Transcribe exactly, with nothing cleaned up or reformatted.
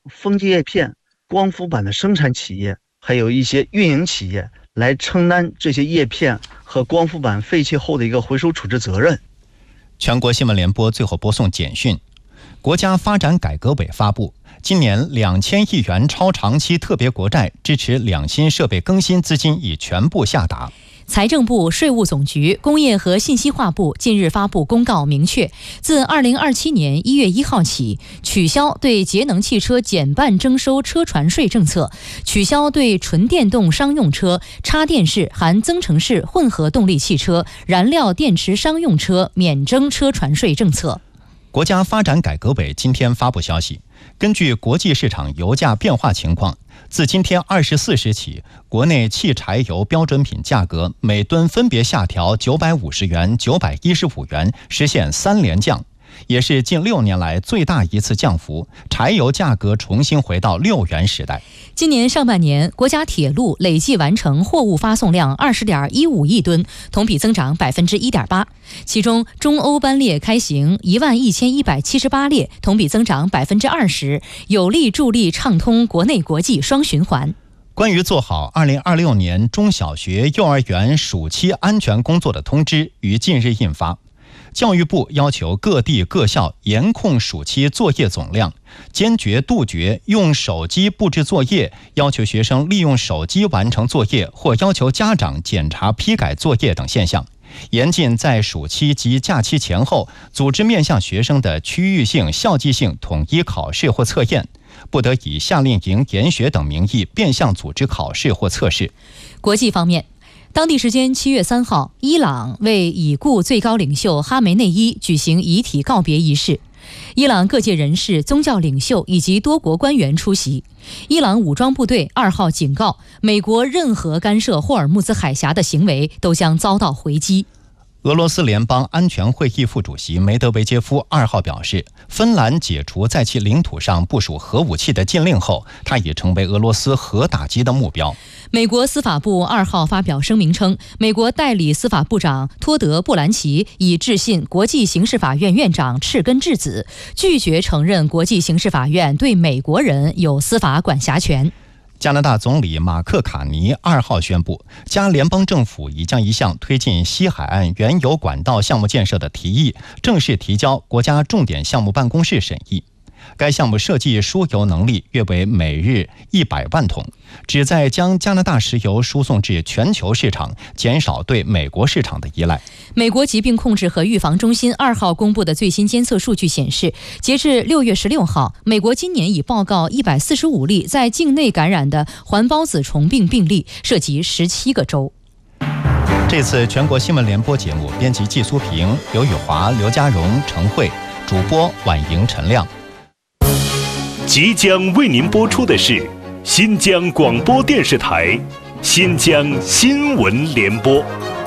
封机叶片、光伏板的生产企业，还有一些运营企业来承担这些叶片和光伏板废弃后的一个回收处置责任。 全国新闻联播最后播送简讯：国家发展改革委发布，今年两千亿元超长期特别国债支持两新设备更新资金已全部下达。 财政部、税务总局、工业和信息化部近日发布公告，明确自二零二七年一月一号起，取消对节能汽车减半征收车船税政策，取消对纯电动商用车、插电式含增程式混合动力汽车、燃料电池商用车免征车船税政策。 国家发展改革委今天发布消息，根据国际市场油价变化情况，自今天二十四时起，国内汽柴油标准品价格每吨分别下调九百五十元、九百一十五元，实现三连降，也是近六年来最大一次降幅，柴油价格重新回到六元时代。 今年上半年，国家铁路累计完成货物发送量二十点一五亿吨，同比增长百分之一点八。其中，中欧班列开行一万一千一百七十八列，同比增长百分之二十，有力助力畅通国内国际双循环。 关于做好二零二六年中小学、幼儿园暑期安全工作的通知于近日印发。教育部要求各地各校严控暑期作业总量，坚决杜绝用手机布置作业，要求学生利用手机完成作业或要求家长检查批改作业等现象，严禁在暑期及假期前后组织面向学生的区域性、校际性统一考试或测验，不得以夏令营、研学等名义变相组织考试或测试。 国际方面，当地时间七月三号，伊朗为已故最高领袖哈梅内伊举行遗体告别仪式。伊朗各界人士、宗教领袖以及多国官员出席。伊朗武装部队二号警告，美国任何干涉霍尔木兹海峡的行为都将遭到回击。 俄罗斯联邦安全会议副主席梅德韦杰夫二号表示，芬兰解除在其领土上部署核武器的禁令后，他已成为俄罗斯核打击的目标。 美国司法部二号发表声明称，美国代理司法部长托德·布兰奇已致信国际刑事法院院长赤根智子，拒绝承认国际刑事法院对美国人有司法管辖权。 加拿大总理马克卡尼二号宣布，加联邦政府已将一项推进西海岸原油管道项目建设的提议正式提交国家重点项目办公室审议。该项目设计输油能力约为每日一百万桶，旨在将加拿大石油输送至全球市场，减少对美国市场的依赖。 美国疾病控制和预防中心二号公布的最新监测数据显示，截至六月十六号，美国今年已报告一百四十五例在境内感染的环孢子虫病病例，涉及十七个州。 这次全国新闻联播节目编辑季苏平、刘宇华、刘家荣、陈慧，主播婉莹、陈亮。 即将为您播出的是新疆广播电视台新疆新闻联播。